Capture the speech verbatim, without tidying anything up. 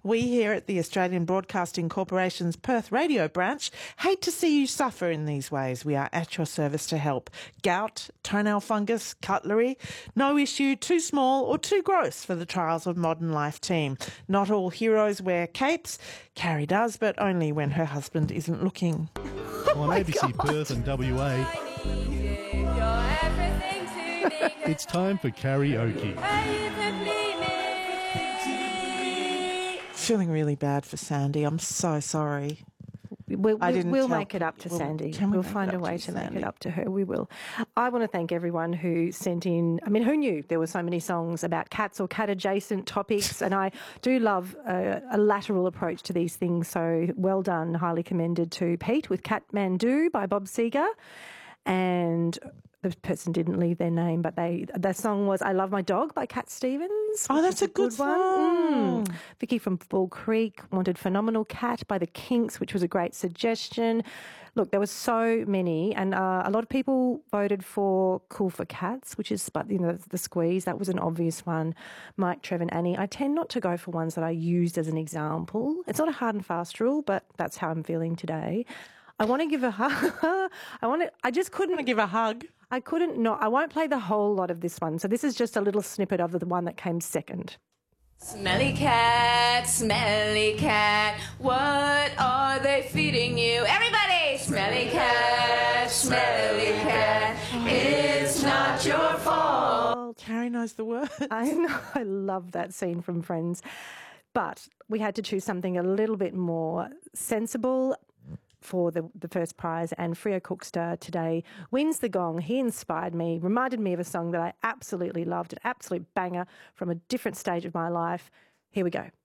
We here at the Australian Broadcasting Corporation's Perth Radio branch hate to see you suffer in these ways. We are at your service to help. Gout, toenail fungus, cutlery, no issue too small or too gross for the Trials of Modern Life team. Not all heroes wear capes. Carrie does, but only when her husband isn't looking. On A B C God. Perth and W A, it's time for karaoke. Feeling really bad for Sandy. I'm so sorry. We'll, I we'll, didn't we'll tell make it up to We'll- Sandy. can we We'll make it find up a to way you, to make Sandy? it up to her. We will. I want to thank everyone who sent in. I mean, who knew there were so many songs about cats or cat-adjacent topics? And I do love a, a lateral approach to these things. So well done, highly commended to Pete with Catmandu by Bob Seger. And the person didn't leave their name, but they the song was "I Love My Dog" by Cat Stevens. Oh, which that's is a good one. song. Mm. Vicky from Bull Creek wanted "Phenomenal Cat" by the Kinks, which was a great suggestion. Look, there were so many, and uh, a lot of people voted for "Cool for Cats," which is, but you know, the Squeeze. That was an obvious one. Mike, Trev, and Annie. I tend not to go for ones that I used as an example. It's not a hard and fast rule, but that's how I'm feeling today. I want to give a hug. I want to. I just couldn't Give a hug. I couldn't not. I won't play the whole lot of this one. So this is just a little snippet of the one that came second. Smelly cat, smelly cat, what are they feeding you? Everybody! Smelly cat, smelly cat, it's not your fault. Carrie knows the word. I know. I love that scene from Friends. But we had to choose something a little bit more sensible for the, the first prize, and Freo Cookster today wins the gong. He inspired me, reminded me of a song that I absolutely loved, an absolute banger from a different stage of my life. Here we go.